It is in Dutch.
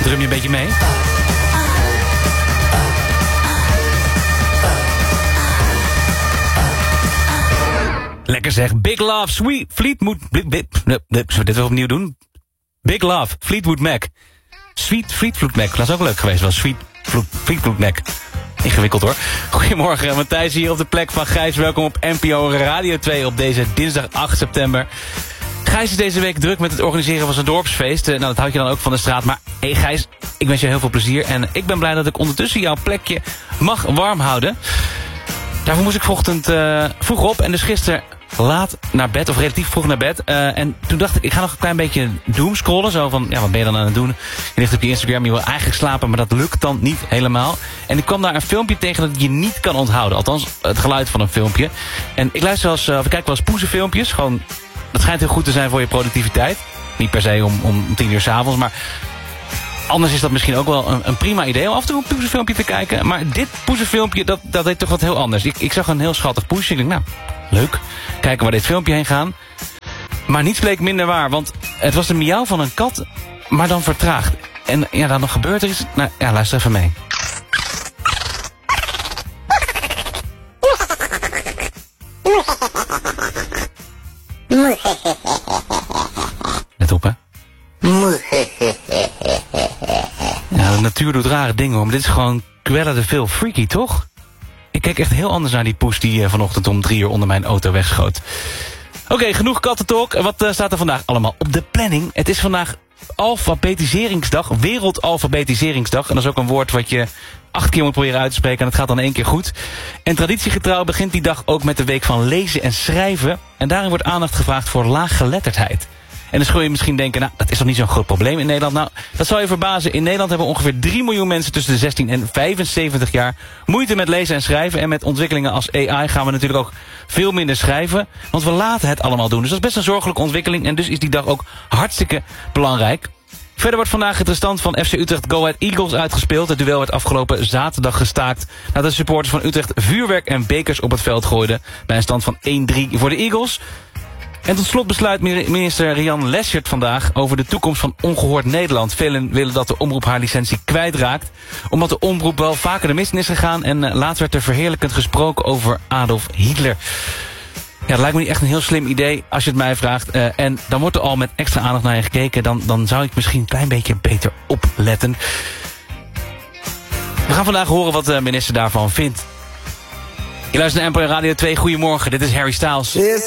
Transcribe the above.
Drum je een beetje mee? Lekker zeg. Big Love, Sweet, Fleetwood... Zullen we dit wel opnieuw doen? Big Love, Fleetwood Mac. Sweet Fleetwood Mac, dat is ook leuk geweest. Wel Sweet Fleetwood Mac. Ingewikkeld hoor. Goedemorgen, Matthijs hier op de plek van Gijs. Welkom op NPO Radio 2 op deze dinsdag 8 september. Gijs is deze week druk met het organiseren van zijn dorpsfeest. Nou, dat houd je dan ook van de straat. Maar hey Gijs, ik wens je heel veel plezier. En ik ben blij dat ik ondertussen jouw plekje mag warm houden. Daarvoor moest ik vanochtend vroeg op. En dus gisteren laat naar bed, of relatief vroeg naar bed. En toen dacht ik ga nog een klein beetje doomscrollen. Zo van, ja, wat ben je dan aan het doen? Je ligt op je Instagram, je wil eigenlijk slapen, maar dat lukt dan niet helemaal. En ik kwam daar een filmpje tegen dat je niet kan onthouden. Althans, het geluid van een filmpje. En ik luister wel eens, of ik kijk wel eens poezenfilmpjes. Gewoon, dat schijnt heel goed te zijn voor je productiviteit. Niet per se om 10 uur 's avonds, maar anders is dat misschien ook wel een prima idee om af en toe een poezenfilmpje te kijken. Maar dit poezenfilmpje, dat deed toch wat heel anders. Ik zag een heel schattig poesje. Ik dacht, nou, leuk. Kijken waar dit filmpje heen gaat. Maar niets bleek minder waar, want het was de miauw van een kat, maar dan vertraagd. En ja, dan nog gebeurt er iets. Nou ja, luister even mee. Let op, hè. Ja, de natuur doet rare dingen, hoor. Maar dit is gewoon kwellende veel freaky, toch? Ik keek echt heel anders naar die poes die vanochtend om 3 uur onder mijn auto wegschoot. Oké, genoeg kattentalk. Wat staat er vandaag allemaal op de planning? Het is vandaag alfabetiseringsdag, wereldalfabetiseringsdag. En dat is ook een woord wat je 8 keer moet proberen uit te spreken en het gaat dan 1 keer goed. En traditiegetrouw begint die dag ook met de week van lezen en schrijven. En daarin wordt aandacht gevraagd voor laaggeletterdheid. En dan zul je misschien denken, nou, dat is toch niet zo'n groot probleem in Nederland? Nou, dat zal je verbazen. In Nederland hebben ongeveer 3 miljoen mensen tussen de 16 en 75 jaar moeite met lezen en schrijven. En met ontwikkelingen als AI gaan we natuurlijk ook veel minder schrijven. Want we laten het allemaal doen. Dus dat is best een zorgelijke ontwikkeling. En dus is die dag ook hartstikke belangrijk. Verder wordt vandaag het restant van FC Utrecht Go Ahead Eagles uitgespeeld. Het duel werd afgelopen zaterdag gestaakt nadat de supporters van Utrecht vuurwerk en bekers op het veld gooiden. Bij een stand van 1-3 voor de Eagles. En tot slot besluit minister Rianne Lesschert vandaag over de toekomst van Ongehoord Nederland. Velen willen dat de omroep haar licentie kwijtraakt, omdat de omroep wel vaker de mist in is gegaan. En laatst werd er verheerlijkend gesproken over Adolf Hitler. Ja, dat lijkt me niet echt een heel slim idee als je het mij vraagt. En dan wordt er al met extra aandacht naar je gekeken. Dan zou ik misschien een klein beetje beter opletten. We gaan vandaag horen wat de minister daarvan vindt. Je luistert naar NPO Radio 2. Goedemorgen, dit is Harry Styles.